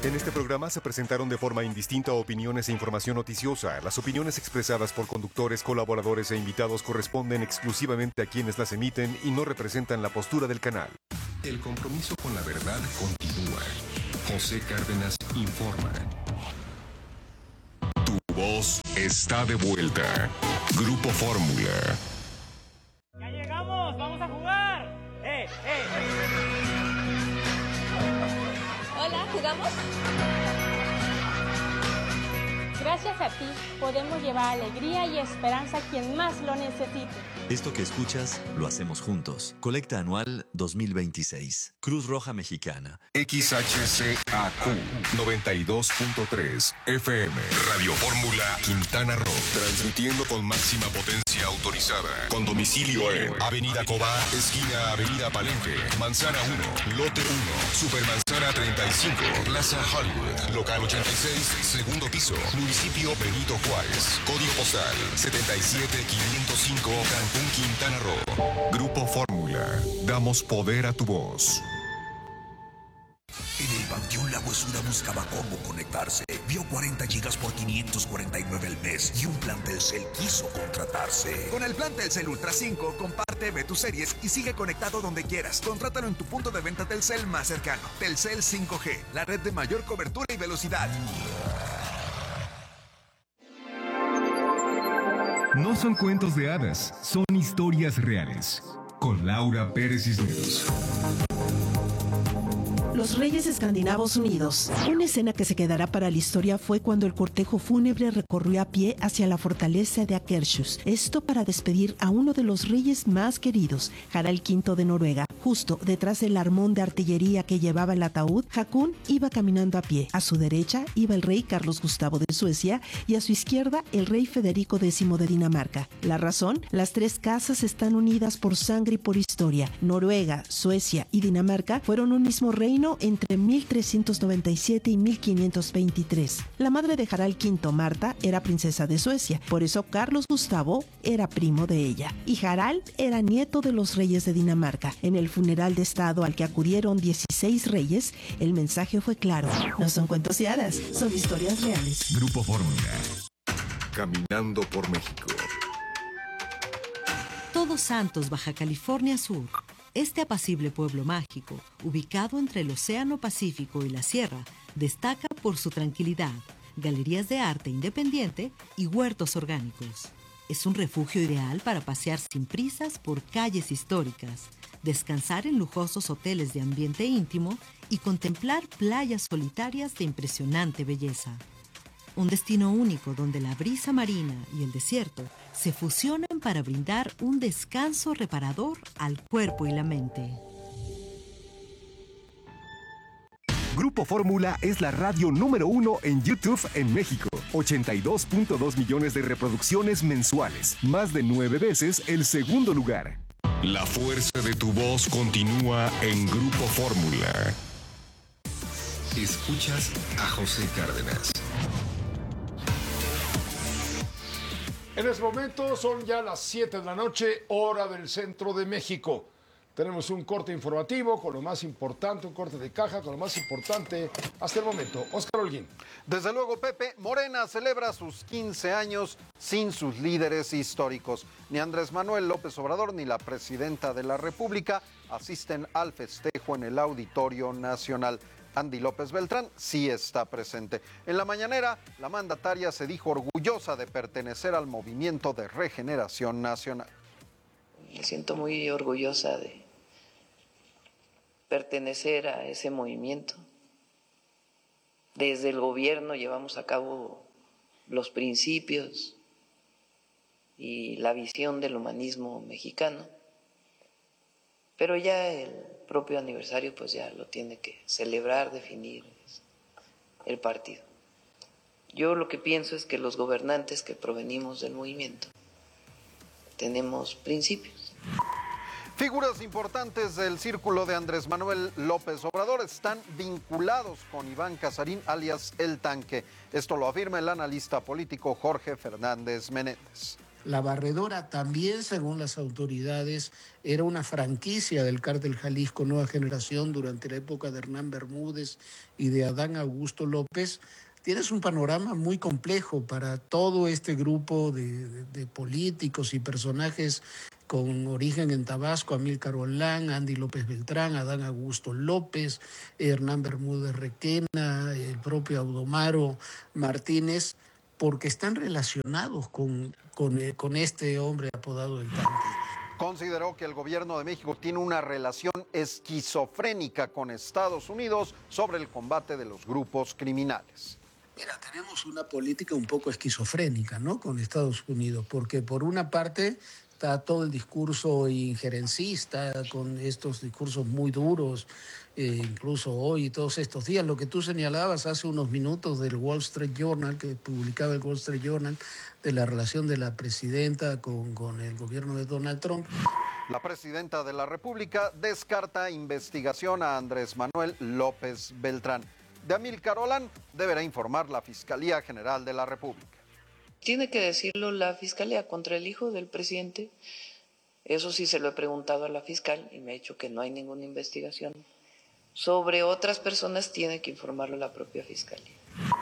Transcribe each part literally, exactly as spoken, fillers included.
En este programa se presentaron de forma indistinta opiniones e información noticiosa. Las opiniones expresadas por conductores, colaboradores e invitados corresponden exclusivamente a quienes las emiten y no representan la postura del canal. El compromiso con la verdad continúa. José Cárdenas informa. Tu voz está de vuelta. Grupo Fórmula. ¡Ya llegamos! ¡Vamos a jugar! ¡Eh, eh! Hola, ¿jugamos? Gracias a ti podemos llevar alegría y esperanza a quien más lo necesite. Esto que escuchas lo hacemos juntos. Colecta anual dos mil veintiséis. Cruz Roja Mexicana. X H C A Q noventa y dos punto tres F M. Radio Fórmula Quintana Roo. Transmitiendo con máxima potencia autorizada. Con domicilio en Avenida Cobá, esquina Avenida Palenque, Manzana uno, Lote uno, Supermanzana treinta y cinco, Plaza Hollywood, Local ochenta y seis, segundo piso, Municipio Benito Juárez. Código postal setenta y siete quinientos cinco, Cancún, Quintana Roo. Grupo Fórmula. Damos poder a tu voz. En el Panteón La Huesuda buscaba cómo conectarse. Vio cuarenta gigas por quinientos cuarenta y nueve al mes y un plan Telcel quiso contratarse. Con el plan Telcel Ultra cinco, comparte, ve tus series y sigue conectado donde quieras. Contrátalo en tu punto de venta Telcel más cercano. Telcel cinco G, la red de mayor cobertura y velocidad. No son cuentos de hadas, son historias reales. Con Laura Pérez Cisneros. Los Reyes Escandinavos Unidos. Una escena que se quedará para la historia fue cuando el cortejo fúnebre recorrió a pie hacia la fortaleza de Akershus. Esto para despedir a uno de los reyes más queridos, Harald quinto de Noruega. Justo detrás del armón de artillería que llevaba el ataúd, Haakon iba caminando a pie. A su derecha iba el rey Carlos Gustavo de Suecia y a su izquierda el rey Federico décimo de Dinamarca. La razón, las tres casas están unidas por sangre y por historia. Noruega, Suecia y Dinamarca fueron un mismo reino entre mil trescientos noventa y siete y mil quinientos veintitrés. La madre de Harald quinto, Marta, era princesa de Suecia, por eso Carlos Gustavo era primo de ella. Y Harald era nieto de los reyes de Dinamarca. En el funeral de estado al que acudieron dieciséis reyes, el mensaje fue claro. No son cuentos de hadas, son historias reales. Grupo Fórmula. Caminando por México. Todos Santos, Baja California Sur. Este apacible pueblo mágico, ubicado entre el Océano Pacífico y la Sierra, destaca por su tranquilidad, galerías de arte independiente y huertos orgánicos. Es un refugio ideal para pasear sin prisas por calles históricas, descansar en lujosos hoteles de ambiente íntimo y contemplar playas solitarias de impresionante belleza. Un destino único donde la brisa marina y el desierto se fusionan para brindar un descanso reparador al cuerpo y la mente. Grupo Fórmula es la radio número uno en YouTube en México. ochenta y dos punto dos millones de reproducciones mensuales. Más de nueve veces el segundo lugar. La fuerza de tu voz continúa en Grupo Fórmula. Escuchas a José Cárdenas. En este momento son ya las siete de la noche, hora del centro de México. Tenemos un corte informativo con lo más importante, un corte de caja con lo más importante hasta el momento. Óscar Holguín. Desde luego, Pepe, Morena celebra sus quince años sin sus líderes históricos. Ni Andrés Manuel López Obrador ni la presidenta de la República asisten al festejo en el Auditorio Nacional. Andy López Beltrán sí está presente. En la mañanera, la mandataria se dijo orgullosa de pertenecer al Movimiento de Regeneración Nacional. Me siento muy orgullosa de pertenecer a ese movimiento. Desde el gobierno llevamos a cabo los principios y la visión del humanismo mexicano, pero ya el propio aniversario pues ya lo tiene que celebrar, definir el partido. Yo lo que pienso es que los gobernantes que provenimos del movimiento tenemos principios. Figuras importantes del círculo de Andrés Manuel López Obrador están vinculados con Iván Casarín, alias El Tanque. Esto lo afirma el analista político Jorge Fernández Menéndez. La Barredora también, según las autoridades, era una franquicia del Cártel Jalisco Nueva Generación durante la época de Hernán Bermúdez y de Adán Augusto López. Tienes un panorama muy complejo para todo este grupo de, de, de políticos y personajes con origen en Tabasco: Amílcar Olán, Andy López Beltrán, Adán Augusto López, Hernán Bermúdez Requena, el propio Audomaro Martínez, porque están relacionados con, con, con este hombre apodado el Tanque. Consideró que el gobierno de México tiene una relación esquizofrénica con Estados Unidos sobre el combate de los grupos criminales. Mira, tenemos una política un poco esquizofrénica, ¿no?, con Estados Unidos, porque por una parte está todo el discurso injerencista, con estos discursos muy duros, eh, incluso hoy y todos estos días. Lo que tú señalabas hace unos minutos del Wall Street Journal, que publicaba el Wall Street Journal, de la relación de la presidenta con, con el gobierno de Donald Trump. La presidenta de la República descarta investigación a Andrés Manuel López Beltrán. De Amílcar Olán deberá informar la Fiscalía General de la República. Tiene que decirlo la Fiscalía contra el hijo del presidente. Eso sí se lo he preguntado a la fiscal y me ha dicho que no hay ninguna investigación. Sobre otras personas tiene que informarlo la propia Fiscalía.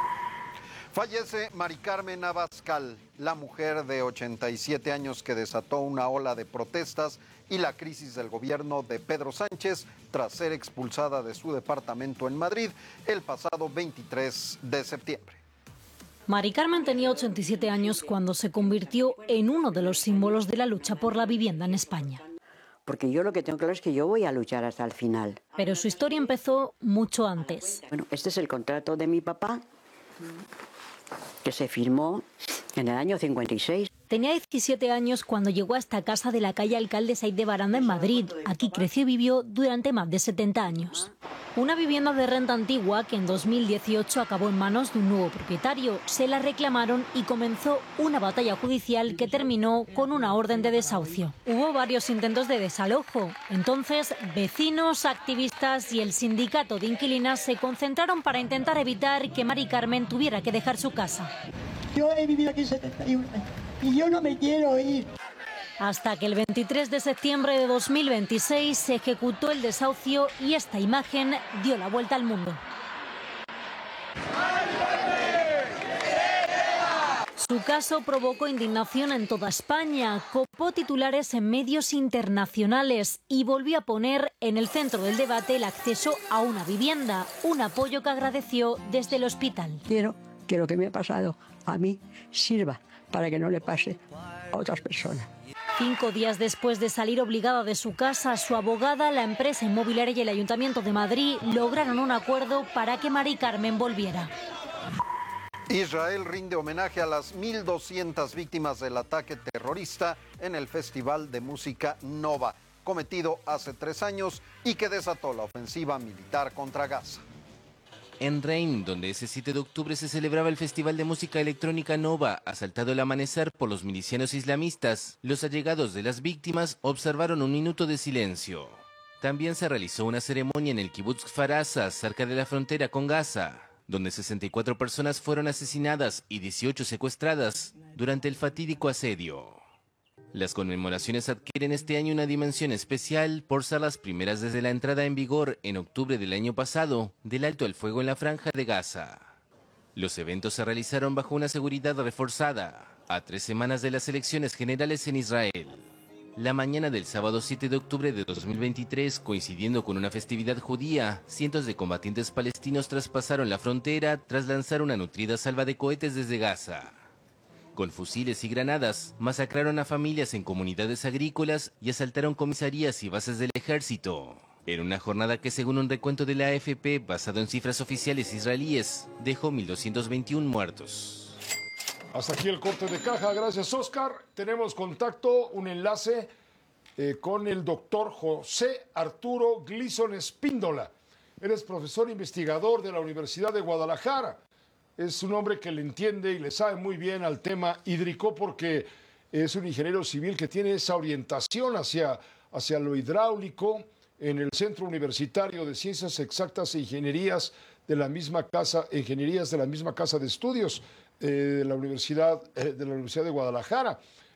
Fallece Mari Carmen Abascal, la mujer de ochenta y siete años que desató una ola de protestas y la crisis del gobierno de Pedro Sánchez tras ser expulsada de su departamento en Madrid el pasado veintitrés de septiembre. Mari Carmen tenía ochenta y siete años cuando se convirtió en uno de los símbolos de la lucha por la vivienda en España. Porque yo lo que tengo claro es que yo voy a luchar hasta el final. Pero su historia empezó mucho antes. Bueno, este es el contrato de mi papá, que se firmó en el año cincuenta y seis. Tenía diecisiete años cuando llegó a esta casa de la calle Alcalde Saiz de Baranda en Madrid. Aquí creció y vivió durante más de setenta años. Una vivienda de renta antigua que en dos mil dieciocho acabó en manos de un nuevo propietario. Se la reclamaron y comenzó una batalla judicial que terminó con una orden de desahucio. Hubo varios intentos de desalojo. Entonces, vecinos, activistas y el sindicato de inquilinas se concentraron para intentar evitar que Mari Carmen tuviera que dejar su casa. Yo he vivido aquí setenta y un años y yo no me quiero ir. Hasta que el veintitrés de septiembre de dos mil veintiséis se ejecutó el desahucio y esta imagen dio la vuelta al mundo. Su caso provocó indignación en toda España, copó titulares en medios internacionales y volvió a poner en el centro del debate el acceso a una vivienda, un apoyo que agradeció desde el hospital. Quiero que lo que me ha pasado a mí sirva para que no le pase a otras personas. Cinco días después de salir obligada de su casa, su abogada, la empresa inmobiliaria y el Ayuntamiento de Madrid lograron un acuerdo para que Mari Carmen volviera. Israel rinde homenaje a las mil doscientas víctimas del ataque terrorista en el Festival de Música Nova, cometido hace tres años y que desató la ofensiva militar contra Gaza. En Rein, donde ese siete de octubre se celebraba el Festival de Música Electrónica Nova, asaltado al amanecer por los milicianos islamistas, los allegados de las víctimas observaron un minuto de silencio. También se realizó una ceremonia en el Kibutz Kfar Aza, cerca de la frontera con Gaza, donde sesenta y cuatro personas fueron asesinadas y dieciocho secuestradas durante el fatídico asedio. Las conmemoraciones adquieren este año una dimensión especial por ser las primeras desde la entrada en vigor en octubre del año pasado del alto al fuego en la franja de Gaza. Los eventos se realizaron bajo una seguridad reforzada, a tres semanas de las elecciones generales en Israel. La mañana del sábado siete de octubre de dos mil veintitrés, coincidiendo con una festividad judía, cientos de combatientes palestinos traspasaron la frontera tras lanzar una nutrida salva de cohetes desde Gaza. Con fusiles y granadas, masacraron a familias en comunidades agrícolas y asaltaron comisarías y bases del ejército. En una jornada que, según un recuento de la A F P, basado en cifras oficiales israelíes, dejó mil doscientos veintiún muertos. Hasta aquí el corte de caja. Gracias, Oscar. Tenemos contacto, un enlace eh, con el doctor José Arturo Gleason Espíndola. Él es profesor investigador de la Universidad de Guadalajara. Es un hombre que le entiende y le sabe muy bien al tema hídrico porque es un ingeniero civil que tiene esa orientación hacia, hacia lo hidráulico en el Centro Universitario de Ciencias Exactas e Ingenierías de la misma casa, Ingenierías de la misma casa de estudios eh, de, la Universidad, eh, de la Universidad de Guadalajara.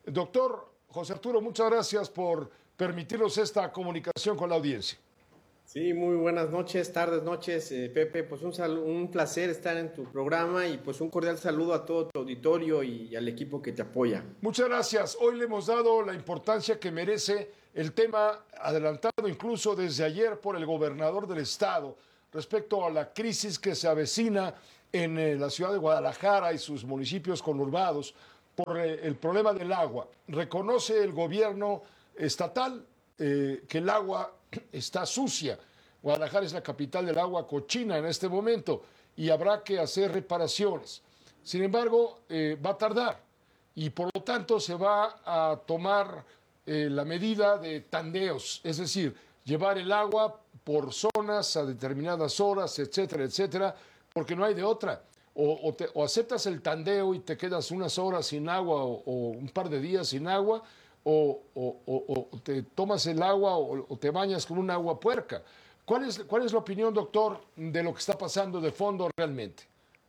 Doctor José Arturo, muchas gracias por permitirnos esta comunicación con la audiencia. Sí, muy buenas noches, tardes, noches, eh, Pepe. Pues un, un placer estar en tu programa y pues un cordial saludo a todo tu auditorio y, y al equipo que te apoya. Muchas gracias. Hoy le hemos dado la importancia que merece el tema, adelantado incluso desde ayer por el gobernador del estado, respecto a la crisis que se avecina en eh, la ciudad de Guadalajara y sus municipios conurbados por eh, el problema del agua. Reconoce el gobierno estatal eh, que el agua está sucia. Guadalajara es la capital del agua cochina en este momento y habrá que hacer reparaciones. Sin embargo, eh, va a tardar y por lo tanto se va a tomar eh, la medida de tandeos, es decir, llevar el agua por zonas a determinadas horas, etcétera, etcétera, porque no hay de otra. O, o, te, o aceptas el tandeo y te quedas unas horas sin agua o, o un par de días sin agua, o, o, o, o te tomas el agua o, o te bañas con un agua puerca. ¿Cuál es, ¿Cuál es la opinión, doctor, de lo que está pasando de fondo realmente?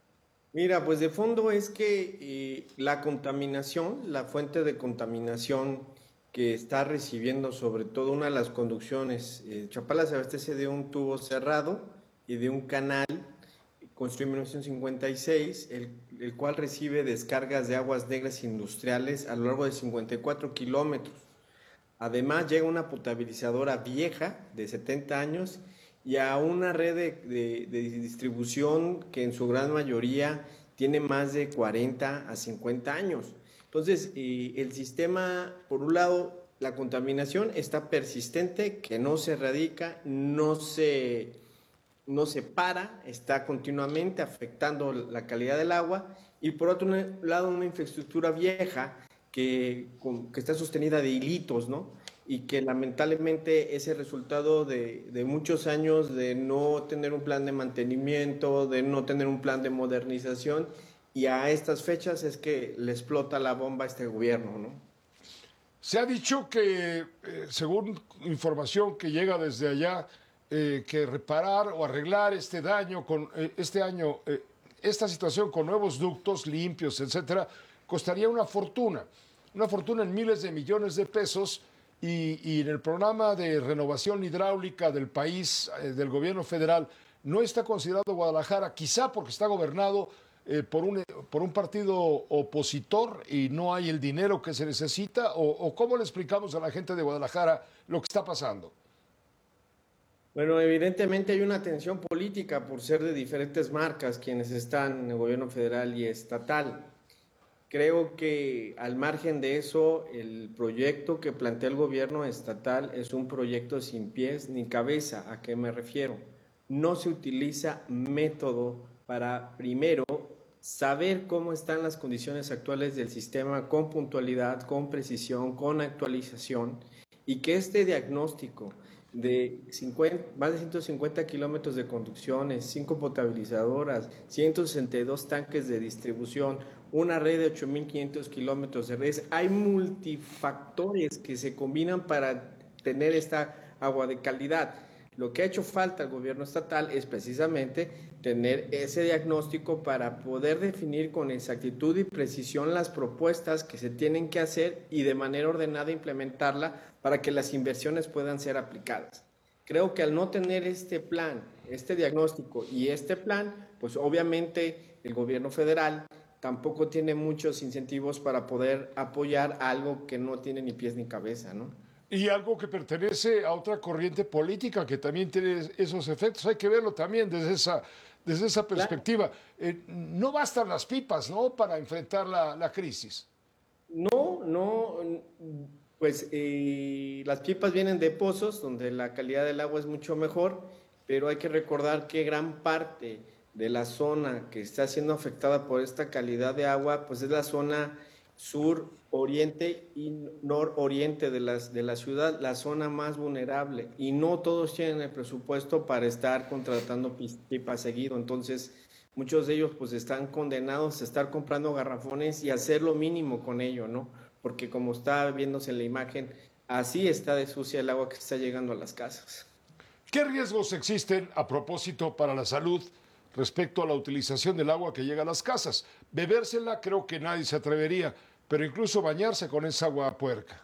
Mira, pues de fondo es que eh, la contaminación, la fuente de contaminación que está recibiendo sobre todo una de las conducciones, eh, Chapala se abastece de un tubo cerrado y de un canal construido en mil novecientos cincuenta y seis, el, el cual recibe descargas de aguas negras industriales a lo largo de cincuenta y cuatro kilómetros. Además llega una potabilizadora vieja de setenta años y a una red de, de, de distribución que en su gran mayoría tiene más de cuarenta a cincuenta años. Entonces, eh, el sistema, por un lado, la contaminación está persistente, que no se erradica, no se, no se para, está continuamente afectando la calidad del agua, y por otro lado, una infraestructura vieja que, que está sostenida de hilitos, ¿no? Y que lamentablemente es el resultado de, de muchos años de no tener un plan de mantenimiento, de no tener un plan de modernización, y a estas fechas es que le explota la bomba a este gobierno, ¿no? Se ha dicho que, eh, según información que llega desde allá, eh, que reparar o arreglar este daño, con eh, este año, eh, esta situación con nuevos ductos limpios, etcétera, costaría una fortuna, una fortuna en miles de millones de pesos, y, y en el programa de renovación hidráulica del país, eh, del gobierno federal, no está considerado Guadalajara, quizá porque está gobernado Eh, por, un, por un partido opositor y no hay el dinero que se necesita, o, o cómo le explicamos a la gente de Guadalajara lo que está pasando. Bueno, evidentemente hay una tensión política por ser de diferentes marcas quienes están en el gobierno federal y estatal. Creo que al margen de eso, el proyecto que plantea el gobierno estatal es un proyecto sin pies ni cabeza. ¿A qué me refiero? No se utiliza método para, primero, saber cómo están las condiciones actuales del sistema con puntualidad, con precisión, con actualización, y que este diagnóstico de cincuenta, más de ciento cincuenta kilómetros de conducciones, cinco potabilizadoras, ciento sesenta y dos tanques de distribución, una red de ocho mil quinientos kilómetros de redes, hay multifactores que se combinan para tener esta agua de calidad. Lo que ha hecho falta al gobierno estatal es precisamente tener ese diagnóstico para poder definir con exactitud y precisión las propuestas que se tienen que hacer y de manera ordenada implementarla para que las inversiones puedan ser aplicadas. Creo que al no tener este plan, este diagnóstico y este plan, pues obviamente el gobierno federal tampoco tiene muchos incentivos para poder apoyar algo que no tiene ni pies ni cabeza, ¿no? Y algo que pertenece a otra corriente política que también tiene esos efectos. Hay que verlo también desde esa, desde esa perspectiva. Eh, no bastan las pipas, ¿no?, para enfrentar la, la crisis. No, no, pues eh, las pipas vienen de pozos donde la calidad del agua es mucho mejor, pero hay que recordar que gran parte de la zona que está siendo afectada por esta calidad de agua, pues es la zona sur, oriente y nororiente de, las, de la ciudad, la zona más vulnerable, y no todos tienen el presupuesto para estar contratando pipas seguido. Entonces muchos de ellos pues están condenados a estar comprando garrafones y hacer lo mínimo con ello, ¿no? Porque como está viéndose en la imagen, así está de sucia el agua que está llegando a las casas. ¿Qué riesgos existen a propósito para la salud respecto a la utilización del agua que llega a las casas? Bebérsela creo que nadie se atrevería, pero incluso bañarse con esa agua puerca.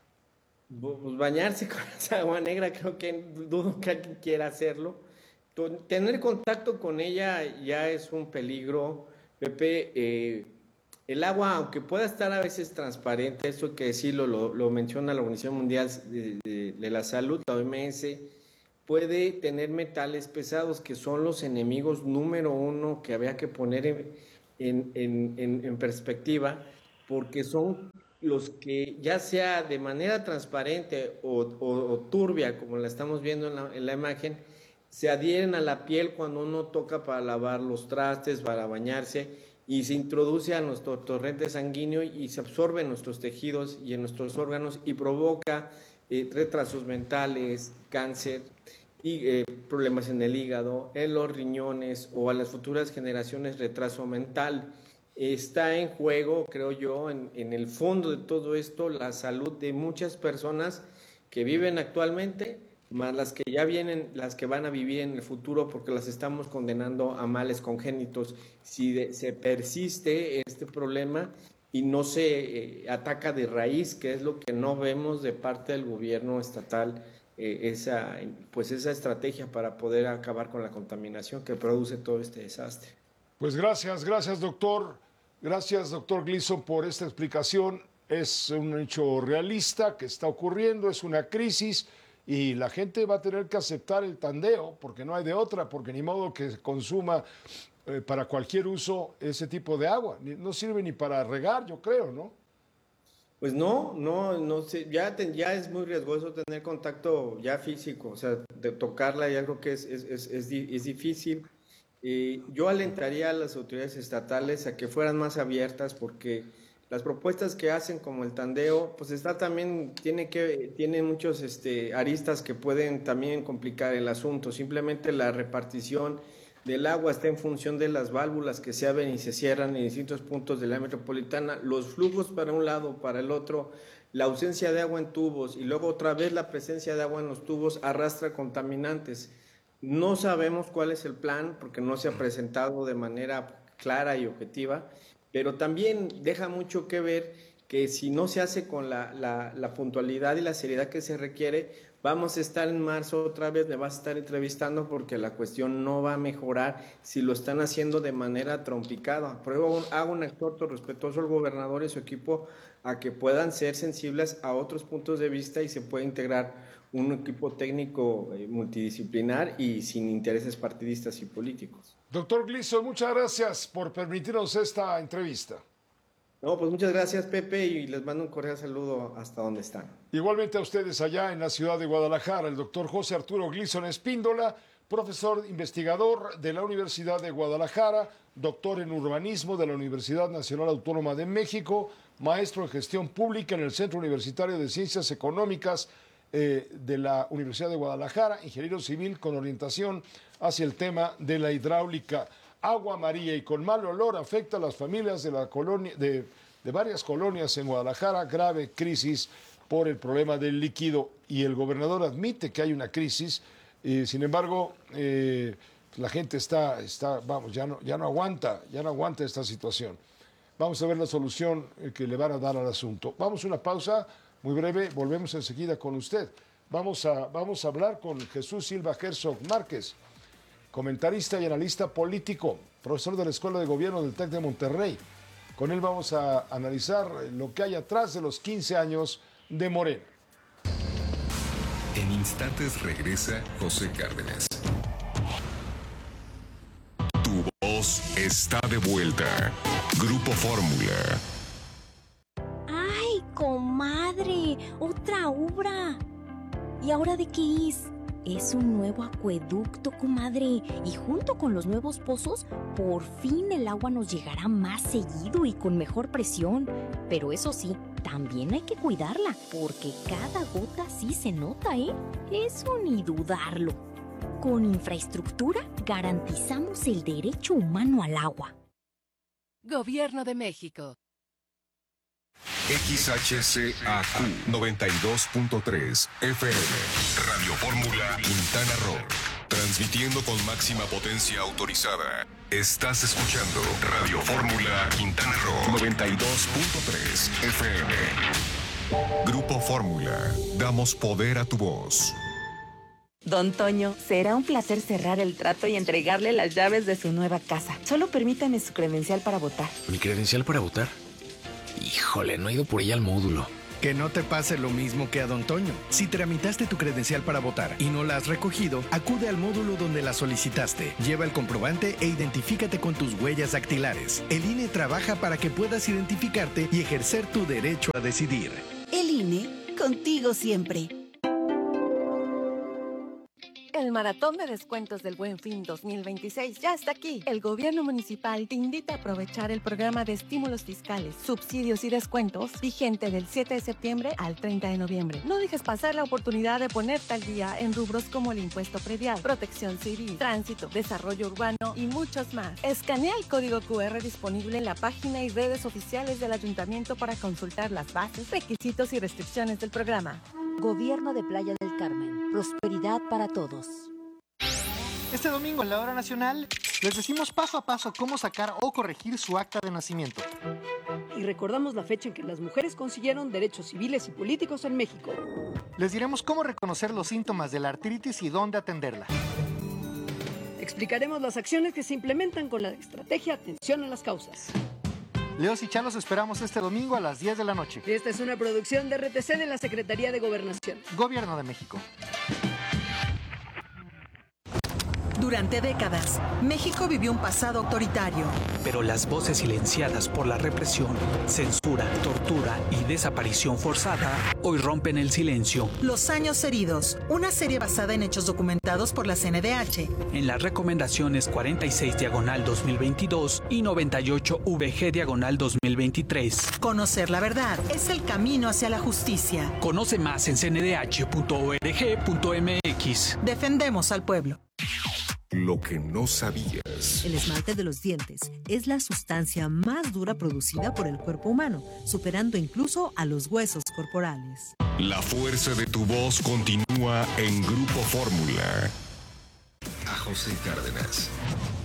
Pues bañarse con esa agua negra, creo que dudo que alguien quiera hacerlo. Tener contacto con ella ya es un peligro, Pepe. Eh, el agua, aunque pueda estar a veces transparente, esto hay que decirlo, lo, lo menciona la Organización Mundial de, de, de la Salud, la O M S, puede tener metales pesados que son los enemigos número uno que había que poner en, en, en, en, en perspectiva, porque son los que ya sea de manera transparente o, o, o turbia, como la estamos viendo en la, en la imagen, se adhieren a la piel cuando uno toca para lavar los trastes, para bañarse, y se introduce a nuestro torrente sanguíneo y se absorbe en nuestros tejidos y en nuestros órganos y provoca eh, retrasos mentales, cáncer y eh, problemas en el hígado, en los riñones o a las futuras generaciones retraso mental. Está en juego, creo yo, en, en el fondo de todo esto, la salud de muchas personas que viven actualmente, más las que ya vienen, las que van a vivir en el futuro, porque las estamos condenando a males congénitos. Si de, se persiste este problema y no se eh, ataca de raíz, que es lo que no vemos de parte del gobierno estatal, eh, esa, pues esa estrategia para poder acabar con la contaminación que produce todo este desastre. Pues gracias, gracias doctor, gracias doctor Gleason por esta explicación. Es un hecho realista que está ocurriendo, es una crisis y la gente va a tener que aceptar el tandeo porque no hay de otra, porque ni modo que consuma eh, para cualquier uso ese tipo de agua, no sirve ni para regar, yo creo, ¿no? Pues no, no, no sé, ya, te, ya es muy riesgoso tener contacto ya físico, o sea, de tocarla ya creo que es, es, es, es, es difícil. Eh, yo alentaría a las autoridades estatales a que fueran más abiertas porque las propuestas que hacen como el tandeo, pues está también, tiene que, tiene muchos este, aristas que pueden también complicar el asunto. Simplemente la repartición del agua está en función de las válvulas que se abren y se cierran en distintos puntos de la metropolitana, los flujos para un lado, para el otro, la ausencia de agua en tubos y luego otra vez la presencia de agua en los tubos arrastra contaminantes. No sabemos cuál es el plan porque no se ha presentado de manera clara y objetiva, pero también deja mucho que ver que si no se hace con la, la, la puntualidad y la seriedad que se requiere, vamos a estar en marzo otra vez, me vas a estar entrevistando porque la cuestión no va a mejorar si lo están haciendo de manera trompicada. Pero hago un exhorto respetuoso al gobernador y su equipo a que puedan ser sensibles a otros puntos de vista y se pueda integrar un equipo técnico eh, multidisciplinar y sin intereses partidistas y políticos. Doctor Gleason, muchas gracias por permitirnos esta entrevista. No, pues muchas gracias, Pepe, y les mando un cordial saludo hasta donde están. Igualmente a ustedes allá en la ciudad de Guadalajara, el doctor José Arturo Gleason Espíndola, profesor investigador de la Universidad de Guadalajara, doctor en urbanismo de la Universidad Nacional Autónoma de México, maestro en gestión pública en el Centro Universitario de Ciencias Económicas eh, de la Universidad de Guadalajara, ingeniero civil con orientación hacia el tema de la hidráulica. Agua amarilla y con mal olor afecta a las familias de, la colonia, de, de varias colonias en Guadalajara, grave crisis por el problema del líquido y el gobernador admite que hay una crisis, eh, sin embargo eh, la gente está, está vamos, ya no, ya no aguanta, ya no aguanta esta situación. Vamos a ver la solución que le van a dar al asunto. Vamos a una pausa muy breve, volvemos enseguida con usted. Vamos a, vamos a hablar con Jesús Silva Herzog Márquez, comentarista y analista político, profesor de la Escuela de Gobierno del TEC de Monterrey. Con él vamos a analizar lo que hay atrás de los quince años de Morena. En instantes regresa José Cárdenas. Tu voz está de vuelta. Grupo Fórmula. ¡Ay, comadre! ¡Otra obra! ¿Y ahora de qué es? Es un nuevo acueducto, comadre, y junto con los nuevos pozos, por fin el agua nos llegará más seguido y con mejor presión. Pero eso sí, también hay que cuidarla, porque cada gota sí se nota, ¿eh? Eso ni dudarlo. Con infraestructura garantizamos el derecho humano al agua. Gobierno de México. X H C A Q noventa y dos punto tres F M. Radio Fórmula Quintana Roo. Transmitiendo con máxima potencia autorizada. Estás escuchando Radio Fórmula Quintana Roo noventa y dos punto tres F M. Grupo Fórmula. Damos poder a tu voz. Don Toño, será un placer cerrar el trato y entregarle las llaves de su nueva casa. Solo permítame su credencial para votar. ¿Mi credencial para votar? Híjole, no he ido por ella al módulo. Que no te pase lo mismo que a Don Toño. Si tramitaste tu credencial para votar y no la has recogido, acude al módulo donde la solicitaste. Lleva el comprobante e identifícate con tus huellas dactilares. El I N E trabaja para que puedas identificarte y ejercer tu derecho a decidir. El I N E, contigo siempre. El Maratón de Descuentos del Buen Fin dos mil veintiséis ya está aquí. El gobierno municipal te invita a aprovechar el programa de estímulos fiscales, subsidios y descuentos vigente del siete de septiembre al treinta de noviembre. No dejes pasar la oportunidad de ponerte al día en rubros como el impuesto predial, protección civil, tránsito, desarrollo urbano y muchos más. Escanea el código cu erre disponible en la página y redes oficiales del ayuntamiento para consultar las bases, requisitos y restricciones del programa. Gobierno de Playa del Carmen. Prosperidad para todos. Este domingo en la Hora Nacional les decimos paso a paso cómo sacar o corregir su acta de nacimiento. Y recordamos la fecha en que las mujeres consiguieron derechos civiles y políticos en México. Les diremos cómo reconocer los síntomas de la artritis y dónde atenderla. Explicaremos las acciones que se implementan con la estrategia Atención a las Causas. Leos y Chan los esperamos este domingo a las diez de la noche. Esta es una producción de R T C de la Secretaría de Gobernación. Gobierno de México. Durante décadas, México vivió un pasado autoritario. Pero las voces silenciadas por la represión, censura, tortura y desaparición forzada hoy rompen el silencio. Los años heridos, una serie basada en hechos documentados por la C N D H. En las recomendaciones cuarenta y seis diagonal dos mil veintidós y noventa y ocho V G diagonal dos mil veintitrés. Conocer la verdad es el camino hacia la justicia. Conoce más en c n d h punto org punto m x. Defendemos al pueblo. Lo que no sabías. El esmalte de los dientes es la sustancia más dura producida por el cuerpo humano, superando incluso a los huesos corporales. La fuerza de tu voz continúa en Grupo Fórmula. A José Cárdenas.